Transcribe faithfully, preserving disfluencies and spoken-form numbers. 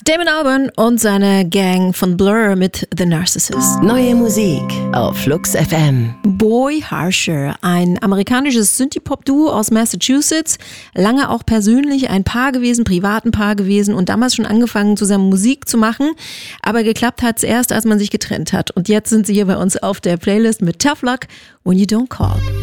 Damon Albarn und seine Gang von Blur mit The Narcissist. Neue Musik auf Flux F M. Boy Harsher, ein amerikanisches Synthie-Pop-Duo aus Massachusetts, lange auch persönlich ein Paar gewesen, privat ein Paar gewesen und damals schon angefangen zusammen Musik zu machen, aber geklappt hat es erst, als man sich getrennt hat und jetzt sind sie hier bei uns auf der Playlist mit Tough Luck, When You Don't Call.